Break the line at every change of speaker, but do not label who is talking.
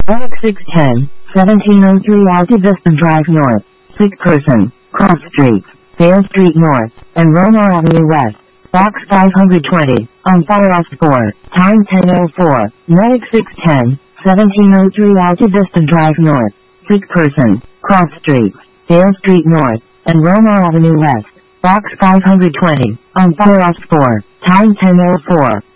Medic 610, 1703 Altavista Drive North, sick person, cross streets, Dale Street North, and Romar Avenue West, box 520, on Forest 4, time 10:04, Medic 610, 1703 Altavista Drive North, sick person, cross streets, Dale Street North, and Romar Avenue West, box 520, on Forest 4, time 10:04.